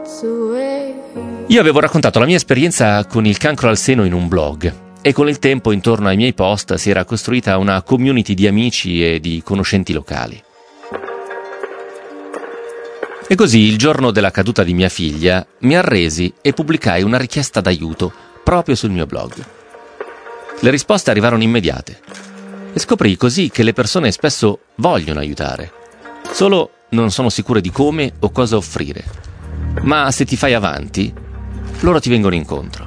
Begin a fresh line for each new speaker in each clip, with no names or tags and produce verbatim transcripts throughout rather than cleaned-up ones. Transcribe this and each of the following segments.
Io avevo raccontato la mia esperienza con il cancro al seno in un blog e con il tempo intorno ai miei post si era costruita una community di amici e di conoscenti locali. E così, il giorno della caduta di mia figlia, mi arresi e pubblicai una richiesta d'aiuto proprio sul mio blog. Le risposte arrivarono immediate e scoprì così che le persone spesso vogliono aiutare, solo non sono sicure di come o cosa offrire. Ma se ti fai avanti, loro ti vengono incontro.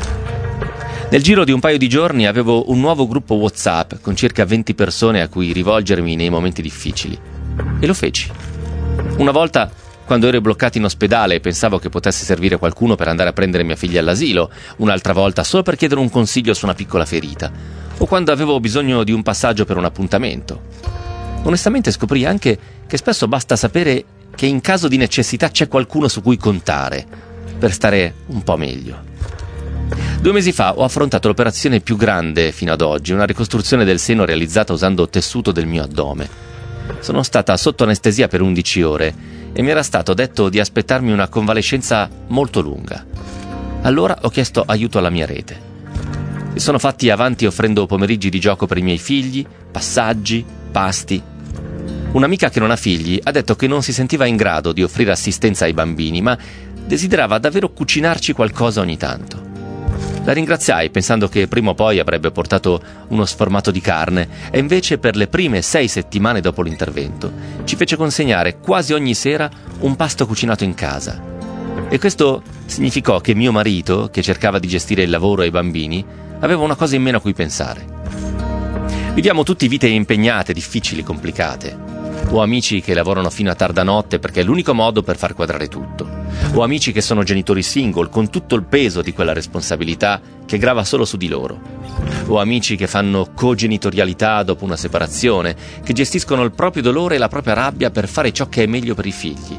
Nel giro di un paio di giorni avevo un nuovo gruppo WhatsApp con circa venti persone a cui rivolgermi nei momenti difficili. E lo feci. Una volta, quando ero bloccato in ospedale e pensavo che potesse servire qualcuno per andare a prendere mia figlia all'asilo, un'altra volta solo per chiedere un consiglio su una piccola ferita, o quando avevo bisogno di un passaggio per un appuntamento. Onestamente scoprì anche che spesso basta sapere che in caso di necessità c'è qualcuno su cui contare per stare un po' meglio. Due mesi fa ho affrontato l'operazione più grande fino ad oggi, una ricostruzione del seno realizzata usando tessuto del mio addome. Sono stata sotto anestesia per undici ore e mi era stato detto di aspettarmi una convalescenza molto lunga. Allora ho chiesto aiuto alla mia rete. Si sono fatti avanti offrendo pomeriggi di gioco per i miei figli, passaggi, pasti. Un'amica che non ha figli ha detto che non si sentiva in grado di offrire assistenza ai bambini, ma desiderava davvero cucinarci qualcosa ogni tanto. La ringraziai pensando che prima o poi avrebbe portato uno sformato di carne e invece per le prime sei settimane dopo l'intervento ci fece consegnare quasi ogni sera un pasto cucinato in casa. E questo significò che mio marito, che cercava di gestire il lavoro e i bambini, aveva una cosa in meno a cui pensare. Viviamo tutti vite impegnate, difficili, complicate. Ho amici che lavorano fino a tarda notte perché è l'unico modo per far quadrare tutto. Ho amici che sono genitori single con tutto il peso di quella responsabilità che grava solo su di loro. Ho amici che fanno cogenitorialità dopo una separazione, che gestiscono il proprio dolore e la propria rabbia per fare ciò che è meglio per i figli.